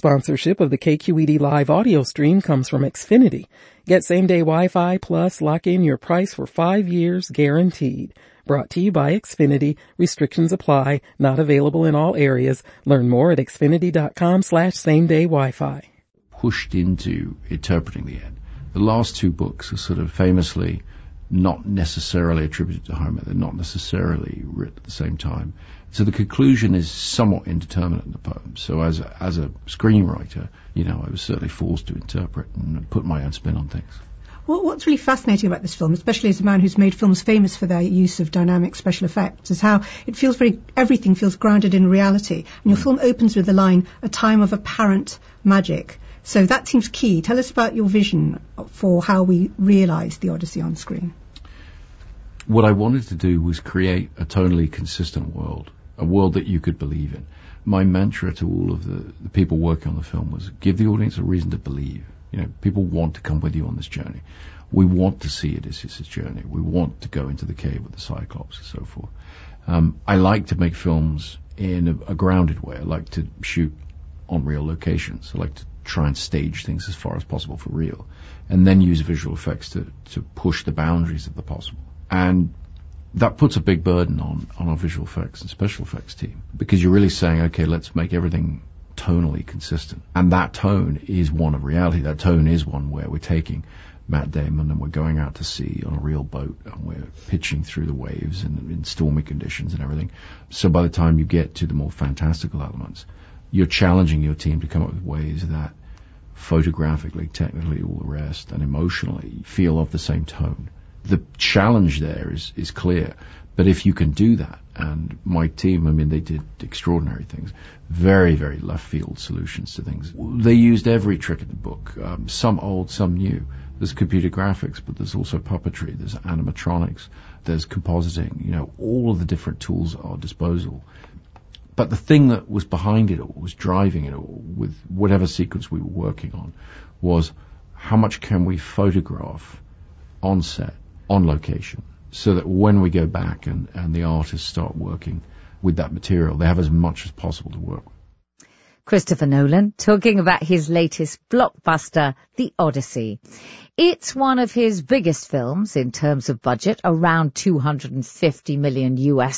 Sponsorship of the KQED live audio stream comes from Xfinity. Get same-day Wi-Fi plus lock in your price for 5 years guaranteed. Brought to you by Xfinity. Restrictions apply. Not available in all areas. Learn more at xfinity.com/same-day Wi-Fi. Pushed into interpreting the end. The last two books are sort of famously not necessarily attributed to Homer. They're not necessarily written at the same time. So the conclusion is somewhat indeterminate in the poem. So as a screenwriter, I was certainly forced to interpret and put my own spin on things. Well, what's really fascinating about this film, especially as a man who's made films famous for their use of dynamic special effects, is how it feels everything feels grounded in reality. And your film opens with the line, "A time of apparent magic." So that seems key. Tell us about your vision for how we realise the Odyssey on screen. What I wanted to do was create a tonally consistent world, a world that you could believe in. My mantra to all of the people working on the film was give the audience a reason to believe. People want to come with you on this journey. We want to see Odysseus' journey. We want to go into the cave with the Cyclops and so forth. I like to make films in a grounded way. I like to shoot on real locations. I like to try and stage things as far as possible for real, and then use visual effects to push the boundaries of the possible. And that puts a big burden on our visual effects and special effects team, because you're really saying, okay, let's make everything tonally consistent. And that tone is one of reality. That tone is one where we're taking Matt Damon and we're going out to sea on a real boat and we're pitching through the waves and in stormy conditions and everything. So by the time you get to the more fantastical elements, you're challenging your team to come up with ways that photographically, technically, all the rest, and emotionally feel of the same tone. The challenge there is clear. But if you can do that, and my team, they did extraordinary things, very, very left field solutions to things. They used every trick in the book, some old, some new. There's computer graphics, but there's also puppetry, there's animatronics, there's compositing, all of the different tools at our disposal. But the thing that was behind it all, was driving it all, with whatever sequence we were working on, was how much can we photograph on set, on location, so that when we go back and the artists start working with that material, they have as much as possible to work with. Christopher Nolan talking about his latest blockbuster, The Odyssey. It's one of his biggest films in terms of budget, around $250 million.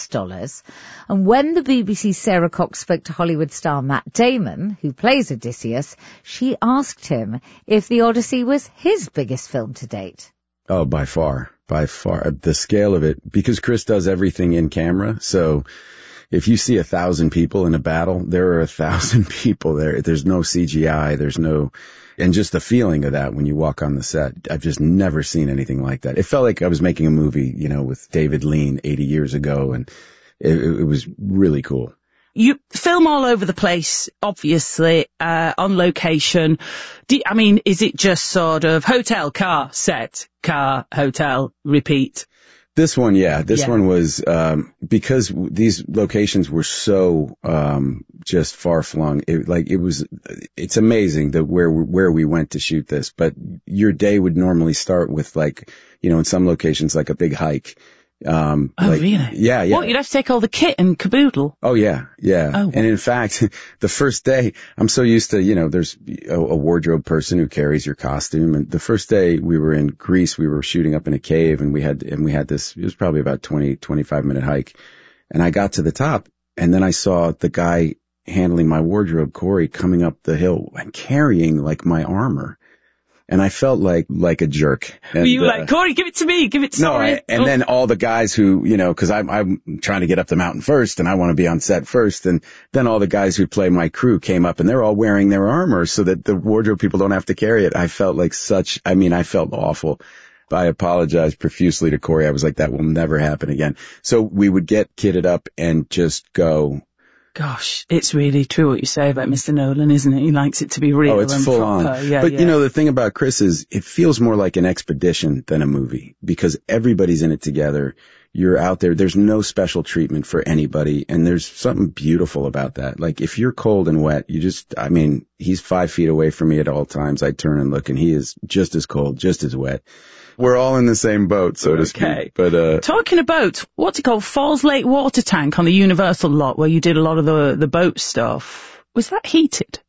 And when the BBC's Sarah Cox spoke to Hollywood star Matt Damon, who plays Odysseus, she asked him if The Odyssey was his biggest film to date. Oh, by far. The scale of it, because Chris does everything in camera, so if you see 1,000 people in a battle, there are 1,000 people there. There's no CGI, and just the feeling of that when you walk on the set, I've just never seen anything like that. It felt like I was making a movie, with David Lean 80 years ago, and it was really cool. You film all over the place, obviously, on location. Is it just sort of hotel, car, set, car, hotel, repeat? This one, yeah. This one was, because these locations were so, just far flung. It's amazing that where we went to shoot this, but your day would normally start with in some locations, like a big hike. Really? Yeah. What, you'd have to take all the kit and caboodle? Oh, yeah. Oh, and in fact, the first day, I'm so used to, there's a wardrobe person who carries your costume. And the first day we were in Greece, we were shooting up in a cave, and we had this, it was probably about 25 minute hike. And I got to the top, and then I saw the guy handling my wardrobe, Corey, coming up the hill and carrying my armor. And I felt like a jerk. And, were you like, Corey, give it to me, sorry. And then all the guys who, cause I'm trying to get up the mountain first and I want to be on set first. And then all the guys who play my crew came up and they're all wearing their armor so that the wardrobe people don't have to carry it. I felt like I felt awful. I apologized profusely to Corey. I was like, that will never happen again. So we would get kitted up and just go. Gosh, it's really true what you say about Mr. Nolan, isn't it? He likes it to be real it's and full proper. On. Yeah, but, the thing about Chris is it feels more like an expedition than a movie because everybody's in it together. You're out there. There's no special treatment for anybody. And there's something beautiful about that. If you're cold and wet, he's 5 feet away from me at all times. I turn and look and he is just as cold, just as wet. We're all in the same boat, so to speak. But talking about what's it called, Falls Lake Water Tank on the Universal lot, where you did a lot of the boat stuff. Was that heated?